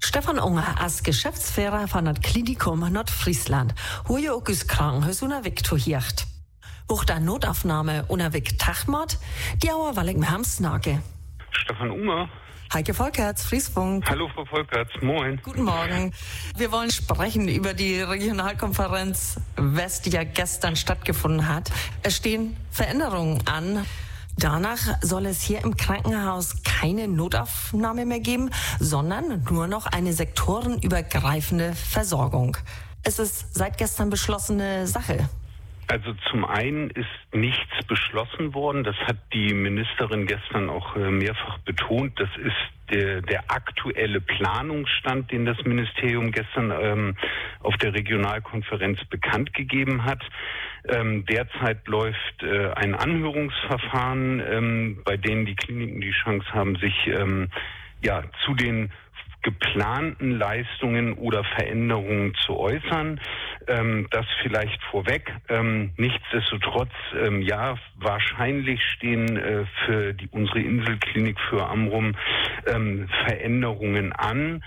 Stefan Unger als Geschäftsführer von het Klinikum Nordfriesland. Hoe je ook uit Krankenhuis onderweg toehiert. Auch der Notaufnahme unterweg Tachtmord, die Auer weil ich mir ham snake. Stefan Unger. Heike Volkerts, Friesfunk. Hallo Frau Volkerts, moin. Guten Morgen. Wir wollen sprechen über die Regionalkonferenz West, die ja gestern stattgefunden hat. Es stehen Veränderungen an. Danach soll es hier im Krankenhaus keine Notaufnahme mehr geben, sondern nur noch eine sektorenübergreifende Versorgung. Es ist seit gestern beschlossene Sache. Also zum einen ist nichts beschlossen worden. Das hat die Ministerin gestern auch mehrfach betont. Das ist der aktuelle Planungsstand, den das Ministerium gestern auf der Regionalkonferenz bekannt gegeben hat. Derzeit läuft ein Anhörungsverfahren, bei denen die Kliniken die Chance haben, sich zu den geplanten Leistungen oder Veränderungen zu äußern. Das vielleicht vorweg. Nichtsdestotrotz, wahrscheinlich stehen für unsere Inselklinik für Amrum Veränderungen an.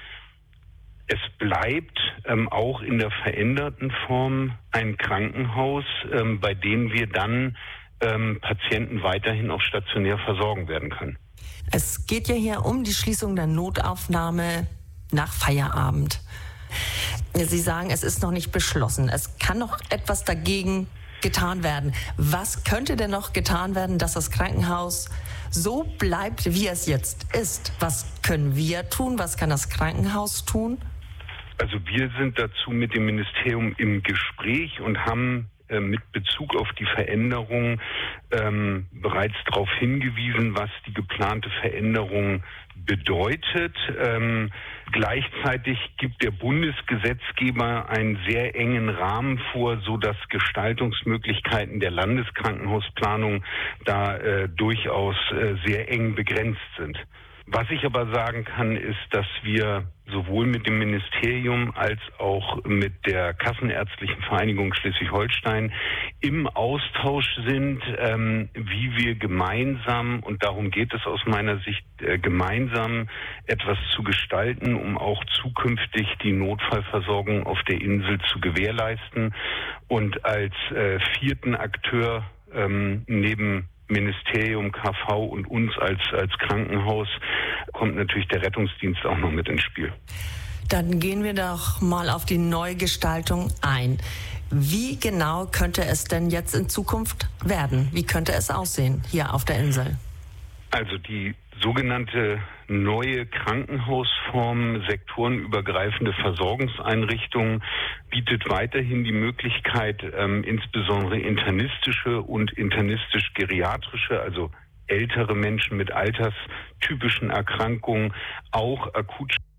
Es bleibt auch in der veränderten Form ein Krankenhaus, bei dem wir dann Patienten weiterhin auch stationär versorgen werden können. Es geht ja hier um die Schließung der Notaufnahme nach Feierabend. Sie sagen, es ist noch nicht beschlossen. Es kann noch etwas dagegen getan werden. Was könnte denn noch getan werden, dass das Krankenhaus so bleibt, wie es jetzt ist? Was können wir tun? Was kann das Krankenhaus tun? Also wir sind dazu mit dem Ministerium im Gespräch und haben mit Bezug auf die Veränderung bereits darauf hingewiesen, was die geplante Veränderung bedeutet. Gleichzeitig gibt der Bundesgesetzgeber einen sehr engen Rahmen vor, so dass Gestaltungsmöglichkeiten der Landeskrankenhausplanung da durchaus sehr eng begrenzt sind. Was ich aber sagen kann, ist, dass wir sowohl mit dem Ministerium als auch mit der Kassenärztlichen Vereinigung Schleswig-Holstein im Austausch sind, wie wir gemeinsam, und darum geht es aus meiner Sicht, gemeinsam etwas zu gestalten, um auch zukünftig die Notfallversorgung auf der Insel zu gewährleisten. Und als vierten Akteur neben Ministerium, KV und uns als Krankenhaus kommt natürlich der Rettungsdienst auch noch mit ins Spiel. Dann gehen wir doch mal auf die Neugestaltung ein. Wie genau könnte es denn jetzt in Zukunft werden? Wie könnte es aussehen hier auf der Insel? Also die sogenannte neue Krankenhausform, sektorenübergreifende Versorgungseinrichtung, bietet weiterhin die Möglichkeit, insbesondere internistische und internistisch-geriatrische, also ältere Menschen mit alterstypischen Erkrankungen, auch akut